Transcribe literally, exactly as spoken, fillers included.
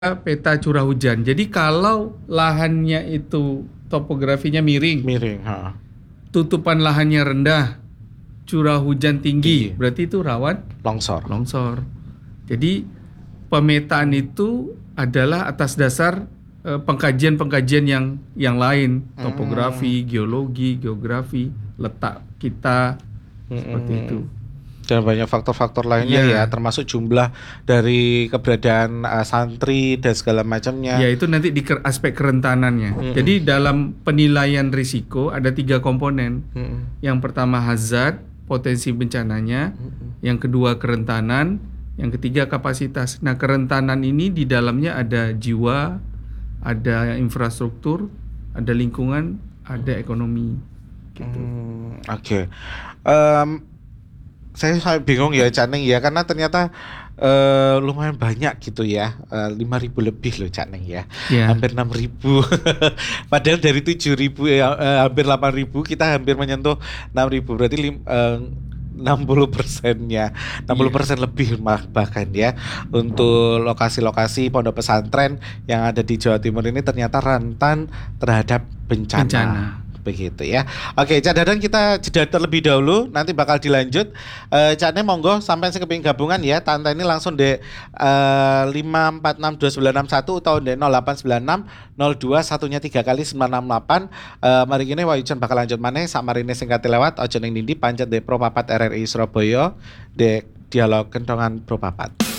Peta curah hujan. Jadi kalau lahannya itu topografinya miring, Miring, ha. tutupan lahannya rendah, curah hujan tinggi, Tinggi. berarti itu rawan Longsor. longsor. Jadi pemetaan itu adalah atas dasar eh, pengkajian-pengkajian yang yang lain, topografi, geologi, geografi, letak kita, seperti Mm-mm. itu. Dan banyak faktor-faktor lainnya Iya. ya, termasuk jumlah dari keberadaan uh, santri dan segala macamnya. Ya itu nanti di ker- aspek kerentanannya. Mm-mm. Jadi dalam penilaian risiko ada tiga komponen. Mm-mm. Yang pertama hazard, potensi bencananya. Mm-mm. Yang kedua kerentanan. Yang ketiga kapasitas. Nah kerentanan ini di dalamnya ada jiwa, ada infrastruktur, ada lingkungan, ada ekonomi. Gitu. Hmm, Oke. Okay. Um, saya sangat bingung ya Cak Ning ya, karena ternyata uh, lumayan banyak gitu ya, uh, lima ribu lebih loh Cak Ning ya, Ya. hampir enam ribu. Padahal dari tujuh ribu ya, uh, hampir delapan ribu, kita hampir menyentuh enam ribu, berarti lim, uh, enam puluh persennya, enam puluh persen lebih mah bahkan ya, untuk lokasi-lokasi pondok pesantren yang ada di Jawa Timur ini ternyata rentan terhadap bencana. Bencana. Begitu ya. Oke, Cak Dadan, kita jeda terlebih dahulu, nanti bakal dilanjut. Uh, Cak Ning monggo sampai sekeping gabungan ya. Tante ini langsung di uh, lima empat enam dua sembilan enam satu atau di nol delapan sembilan enam nol dua satunya tiga kali sembilan enam delapan. Uh, mari gini Wayujan bakal lanjut maneh sak marine sing kate lewat aja ning ndi pancet de Pro Papat R R I Surabaya de dialog kentongan Pro Papat.